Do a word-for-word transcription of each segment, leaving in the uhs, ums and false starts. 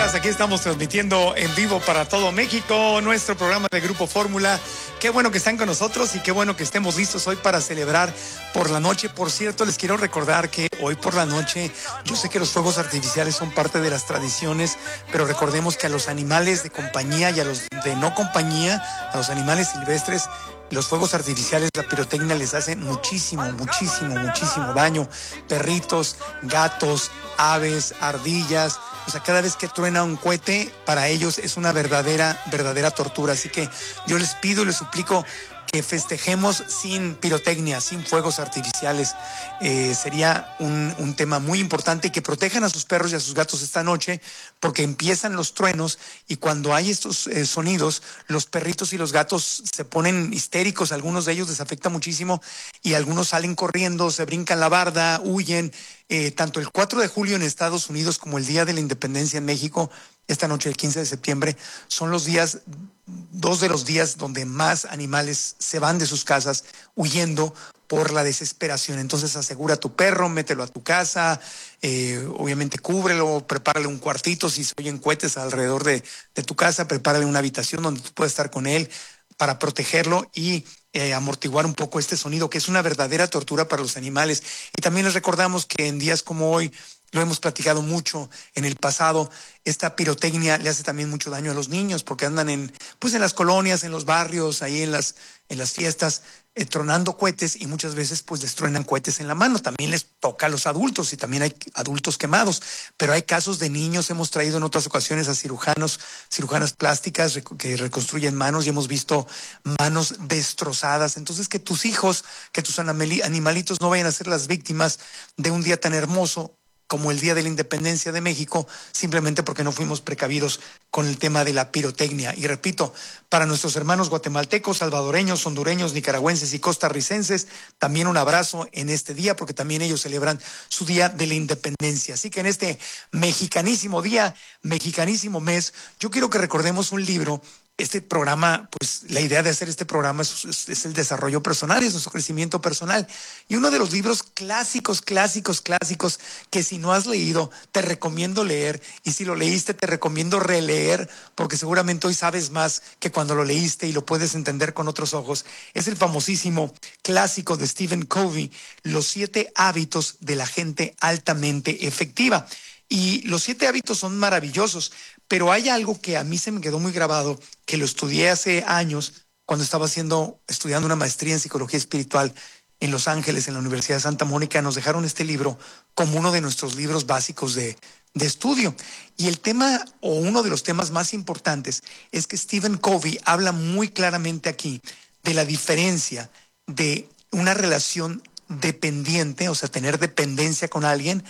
días, aquí estamos transmitiendo en vivo para todo México nuestro programa de Grupo Fórmula. Qué bueno que están con nosotros y qué bueno que estemos listos hoy para celebrar por la noche. Por cierto, les quiero recordar que hoy por la noche, yo sé que los fuegos artificiales son parte de las tradiciones, pero recordemos que a los animales de compañía y a los de no compañía, a los animales silvestres, los fuegos artificiales, la pirotecnia les hace muchísimo, muchísimo, muchísimo daño. Perritos, gatos, aves, ardillas. O sea, cada vez que truena un cohete, para ellos es una verdadera, verdadera tortura. Así que yo les pido y les suplico que festejemos sin pirotecnia, sin fuegos artificiales. Eh, sería un, un tema muy importante, y que protejan a sus perros y a sus gatos esta noche, porque empiezan los truenos y cuando hay estos eh, sonidos, los perritos y los gatos se ponen histéricos. Algunos de ellos les afecta muchísimo y algunos salen corriendo, se brincan la barda, huyen. Eh, tanto el cuatro de julio en Estados Unidos como el Día de la Independencia en México, esta noche, el quince de septiembre, son los días, dos de los días donde más animales se van de sus casas huyendo por la desesperación. Entonces asegura a tu perro, mételo a tu casa, eh, obviamente cúbrelo, prepárale un cuartito, si se oyen cohetes alrededor de, de tu casa, prepárale una habitación donde tú puedas estar con él para protegerlo y Eh, amortiguar un poco este sonido, que es una verdadera tortura para los animales. Y también les recordamos que en días como hoy, lo hemos platicado mucho en el pasado, esta pirotecnia le hace también mucho daño a los niños, porque andan en, pues en las colonias, en los barrios, ahí en las, en las fiestas, eh, tronando cohetes, y muchas veces pues les truenan cohetes en la mano. También les toca a los adultos y también hay adultos quemados, pero hay casos de niños. Hemos traído en otras ocasiones a cirujanos, cirujanas plásticas que reconstruyen manos, y hemos visto manos destrozadas. Entonces, que tus hijos, que tus animalitos no vayan a ser las víctimas de un día tan hermoso como el Día de la Independencia de México, simplemente porque no fuimos precavidos con el tema de la pirotecnia. Y repito, para nuestros hermanos guatemaltecos, salvadoreños, hondureños, nicaragüenses y costarricenses, también un abrazo en este día, porque también ellos celebran su Día de la Independencia. Así que en este mexicanísimo día, mexicanísimo mes, yo quiero que recordemos un libro. Este programa, pues la idea de hacer este programa es, es, es el desarrollo personal, es nuestro crecimiento personal. Y uno de los libros clásicos, clásicos, clásicos, que si no has leído, te recomiendo leer. Y si lo leíste, te recomiendo releer, porque seguramente hoy sabes más que cuando lo leíste y lo puedes entender con otros ojos. Es el famosísimo clásico de Stephen Covey, Los siete hábitos de la gente altamente efectiva. Y los siete hábitos son maravillosos, pero hay algo que a mí se me quedó muy grabado, que lo estudié hace años cuando estaba haciendo, estudiando una maestría en psicología espiritual en Los Ángeles, en la Universidad de Santa Mónica. Nos dejaron este libro como uno de nuestros libros básicos de, de estudio. Y el tema, o uno de los temas más importantes, es que Stephen Covey habla muy claramente aquí de la diferencia de una relación dependiente, o sea, tener dependencia con alguien,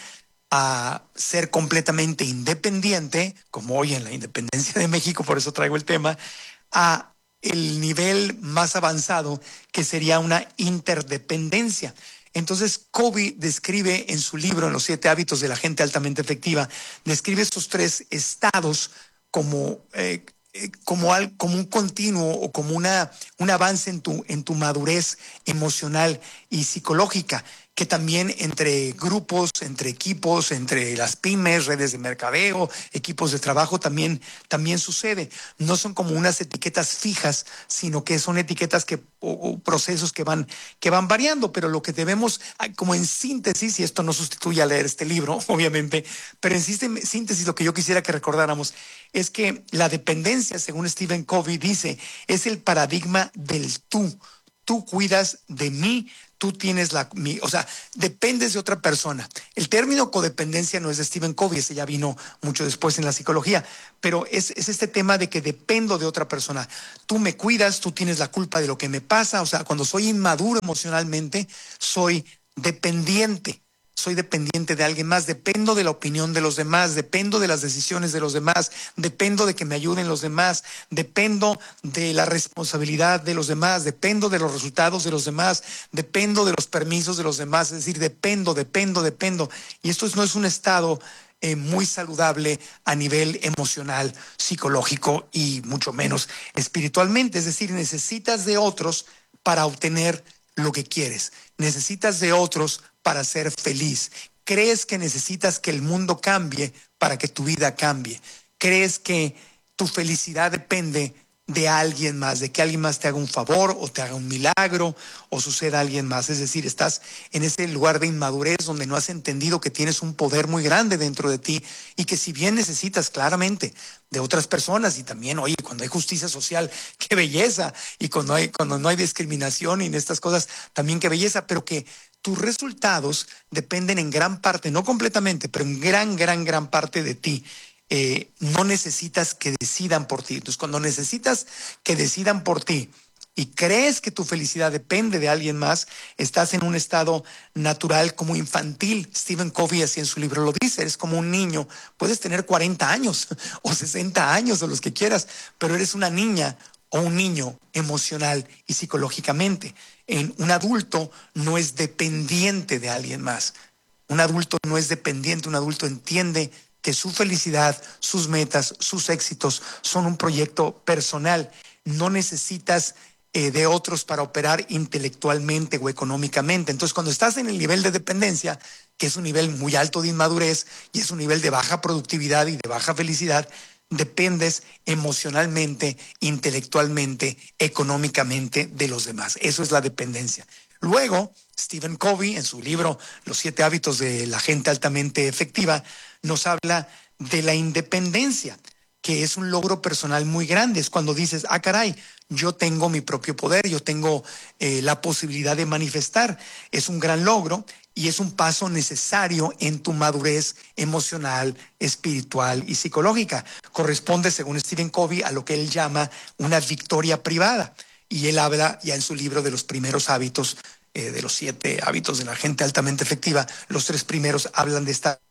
a ser completamente independiente, como hoy en la independencia de México, por eso traigo el tema, a el nivel más avanzado, que sería una interdependencia. Entonces, Covey describe en su libro, en Los siete hábitos de la gente altamente efectiva, describe estos tres estados como, eh, eh, como, al, como un continuo, o como una, un avance en tu, en tu madurez emocional y psicológica, que también entre grupos, entre equipos, entre las pymes, redes de mercadeo, equipos de trabajo, también, también sucede. No son como unas etiquetas fijas, sino que son etiquetas que, o, o procesos que van, que van variando, pero lo que debemos, como en síntesis, y esto no sustituye a leer este libro, obviamente, pero en síntesis lo que yo quisiera que recordáramos es que la dependencia, según Stephen Covey dice, es el paradigma del tú. Tú cuidas de mí, tú tienes la, mi, o sea, dependes de otra persona. El término codependencia no es de Stephen Covey, ese ya vino mucho después en la psicología, pero es, es este tema de que dependo de otra persona. Tú me cuidas, tú tienes la culpa de lo que me pasa. O sea, cuando soy inmaduro emocionalmente, soy dependiente. Soy dependiente de alguien más, dependo de la opinión de los demás, dependo de las decisiones de los demás, dependo de que me ayuden los demás, dependo de la responsabilidad de los demás, dependo de los resultados de los demás, dependo de los permisos de los demás. Es decir, dependo, dependo, dependo. Y esto no es un estado eh, muy saludable a nivel emocional, psicológico y mucho menos espiritualmente. Es decir, necesitas de otros para obtener lo que quieres. Necesitas de otros para ser feliz. Crees que necesitas que el mundo cambie para que tu vida cambie. crees que tu felicidad depende de alguien más, de que alguien más te haga un favor o te haga un milagro o suceda a alguien más. Es decir, estás en ese lugar de inmadurez donde no has entendido que tienes un poder muy grande dentro de ti y que si bien necesitas claramente de otras personas y también, oye, cuando hay justicia social, qué belleza, y cuando hay, cuando no hay discriminación y en estas cosas, también qué belleza, pero que tus resultados dependen en gran parte, no completamente, pero en gran, gran, gran parte de ti. Eh, no necesitas que decidan por ti. Entonces, cuando necesitas que decidan por ti y crees que tu felicidad depende de alguien más, estás en un estado natural como infantil. Stephen Covey así en su libro lo dice, eres como un niño. Puedes tener cuarenta años o sesenta años o los que quieras, pero eres una niña o un niño emocional y psicológicamente. En un adulto no es dependiente de alguien más. Un adulto no es dependiente, un adulto entiende que su felicidad, sus metas, sus éxitos son un proyecto personal. No necesitas eh, de otros para operar intelectualmente o económicamente. Entonces, cuando estás en el nivel de dependencia, que es un nivel muy alto de inmadurez y es un nivel de baja productividad y de baja felicidad, dependes emocionalmente, intelectualmente, económicamente de los demás. Eso es la dependencia. Luego, Stephen Covey, en su libro Los siete hábitos de la gente altamente efectiva, nos habla de la independencia, que es un logro personal muy grande. Es cuando dices, ah, caray, yo tengo mi propio poder, yo tengo eh, la posibilidad de manifestar. Es un gran logro y es un paso necesario en tu madurez emocional, espiritual y psicológica. Corresponde, según Stephen Covey, a lo que él llama una victoria privada. Y él habla ya en su libro de los primeros hábitos, eh, de los siete hábitos de la gente altamente efectiva. Los tres primeros hablan de esta,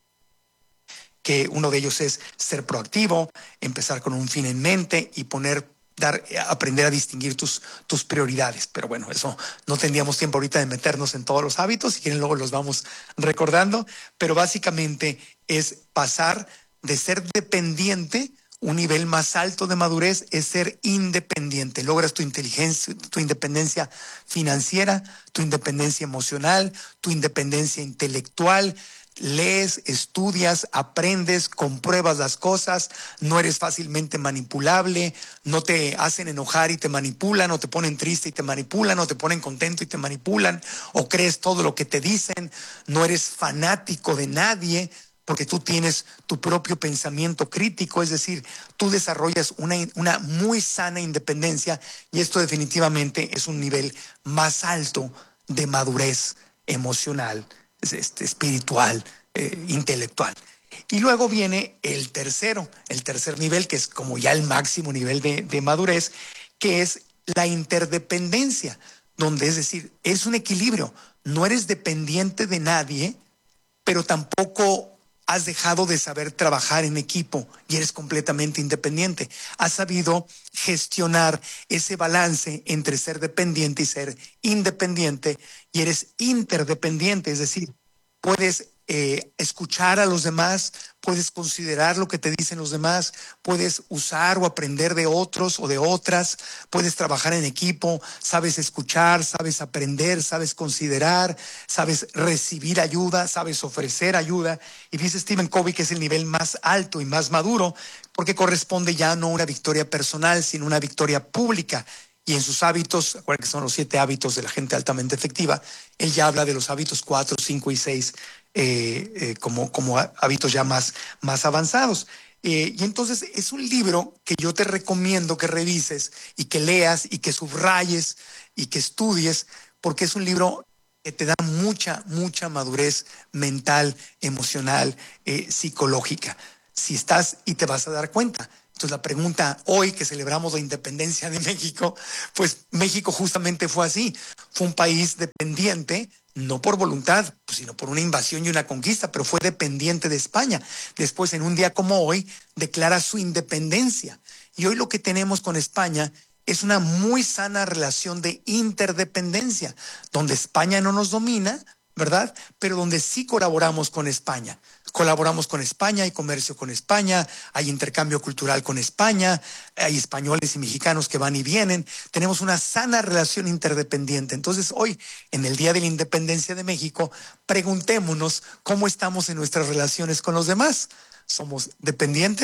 que uno de ellos es ser proactivo, empezar con un fin en mente y poner, dar, aprender a distinguir tus, tus prioridades. Pero bueno, eso no tendríamos tiempo ahorita de meternos en todos los hábitos, si quieren luego los vamos recordando, pero básicamente es pasar de ser dependiente. Un nivel más alto de madurez es ser independiente. Logras tu inteligencia, tu independencia financiera, tu independencia emocional, tu independencia intelectual. Lees, estudias, aprendes, compruebas las cosas, no eres fácilmente manipulable, no te hacen enojar y te manipulan, o te ponen triste y te manipulan, o te ponen contento y te manipulan, o crees todo lo que te dicen, no eres fanático de nadie, porque tú tienes tu propio pensamiento crítico, es decir, tú desarrollas una, una muy sana independencia y esto definitivamente es un nivel más alto de madurez emocional, este, espiritual, eh, intelectual. Y luego viene el tercero, el tercer nivel, que es como ya el máximo nivel de, de madurez, que es la interdependencia, donde es decir, es un equilibrio, no eres dependiente de nadie, pero tampoco has dejado de saber trabajar en equipo y eres completamente independiente. Has sabido gestionar ese balance entre ser dependiente y ser independiente y eres interdependiente, es decir, puedes eh, escuchar a los demás, puedes considerar lo que te dicen los demás, puedes usar o aprender de otros o de otras, puedes trabajar en equipo, sabes escuchar, sabes aprender, sabes considerar, sabes recibir ayuda, sabes ofrecer ayuda. Y dice Stephen Covey que es el nivel más alto y más maduro porque corresponde ya no a una victoria personal, sino una victoria pública. Y en sus hábitos, acuérdense que son los siete hábitos de la gente altamente efectiva, él ya habla de los hábitos cuatro, cinco y seis eh, eh, como, como hábitos ya más, más avanzados. Eh, y entonces es un libro que yo te recomiendo que revises y que leas y que subrayes y que estudies, porque es un libro que te da mucha, mucha madurez mental, emocional, eh, psicológica. Si estás y te vas a dar cuenta. Entonces la pregunta hoy que celebramos la independencia de México, pues México justamente fue así, fue un país dependiente, no por voluntad, pues, sino por una invasión y una conquista, pero fue dependiente de España. Después, en un día como hoy, declara su independencia. Y hoy lo que tenemos con España es una muy sana relación de interdependencia, donde España no nos domina, ¿verdad? Pero donde sí colaboramos con España. Colaboramos con España, hay comercio con España, hay intercambio cultural con España, hay españoles y mexicanos que van y vienen. Tenemos una sana relación interdependiente. Entonces, hoy, en el Día de la Independencia de México, preguntémonos cómo estamos en nuestras relaciones con los demás. ¿Somos dependientes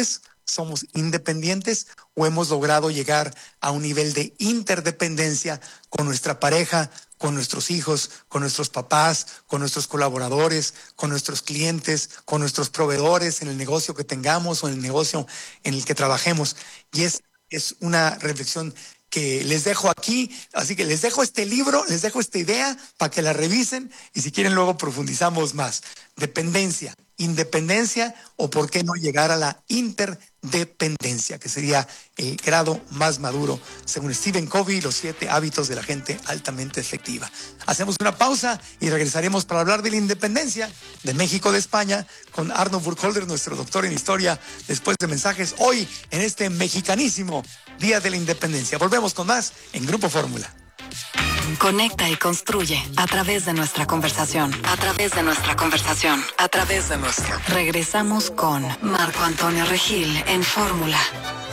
somos independientes o hemos logrado llegar a un nivel de interdependencia con nuestra pareja, con nuestros hijos, con nuestros papás, con nuestros colaboradores, con nuestros clientes, con nuestros proveedores en el negocio que tengamos o en el negocio en el que trabajemos. Y es, es una reflexión que les dejo aquí, así que les dejo este libro, les dejo esta idea para que la revisen y si quieren luego profundizamos más. Dependencia, independencia o por qué no llegar a la interdependencia, que sería el grado más maduro, según Stephen Covey, los siete hábitos de la gente altamente efectiva. Hacemos una pausa y regresaremos para hablar de la independencia de México de España con Arno Burkholder, nuestro doctor en historia, después de mensajes hoy en este mexicanísimo Día de la Independencia. Volvemos con más en Grupo Fórmula. Conecta y construye a través de nuestra conversación, a través de nuestra conversación, a través de nuestra. Regresamos con Marco Antonio Regil en Fórmula.